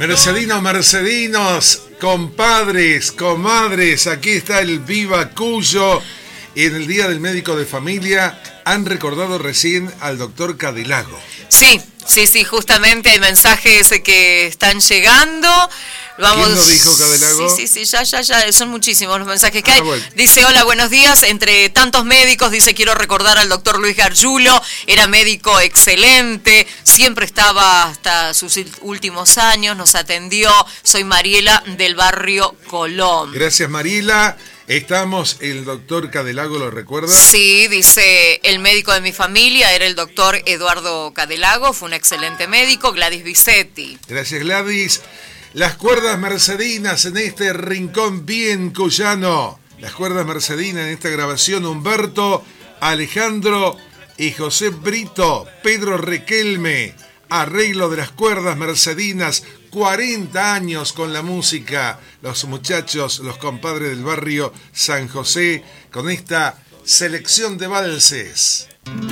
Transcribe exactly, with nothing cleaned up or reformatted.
Mercedinos, mercedinos, compadres, comadres, aquí está el Viva Cuyo. En el Día del Médico de Familia han recordado recién al doctor Cadelago. Sí, sí, sí, justamente hay mensajes que están llegando. Vamos... ¿Quién lo dijo, Cadelago? Sí, sí, sí, ya, ya, ya, son muchísimos los mensajes que hay. Ah, bueno. Dice, hola, buenos días, entre tantos médicos, dice, quiero recordar al doctor Luis Gargiulo, era médico excelente, siempre estaba hasta sus últimos años, nos atendió, soy Mariela del barrio Colón. Gracias, Mariela. Estamos, el doctor Cadelago, ¿lo recuerda? Sí, dice, el médico de mi familia era el doctor Eduardo Cadelago, fue un excelente médico, Gladys Bisetti. Gracias, Gladys. Las cuerdas mercedinas en este rincón bien cuyano. Las cuerdas mercedinas en esta grabación, Humberto, Alejandro y José Brito, Pedro Requelme. Arreglo de las cuerdas mercedinas, cuarenta años con la música. Los muchachos, los compadres del barrio San José, con esta selección de valses.